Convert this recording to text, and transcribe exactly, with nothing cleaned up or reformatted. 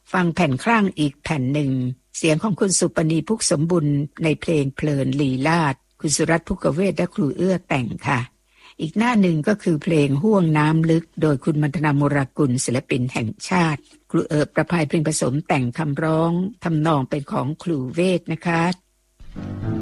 ฟังแผ่นคลั่งอีกแผ่นหนึ่งเสียงของคุณสุปณีพุกสมบุญในเพลงเพลินลีลาศคุณสุรัตน์ภุกเวทและครูเอื้อแต่งค่ะอีกหน้าหนึ่งก็คือเพลงห้วงน้ำลึกโดยคุณมัณฑนาโมรากุลศิลปินแห่งชาติครูเอิบประภัยเพลงผสมแต่งคำร้องทำนองเป็นของครูเวทนะคะ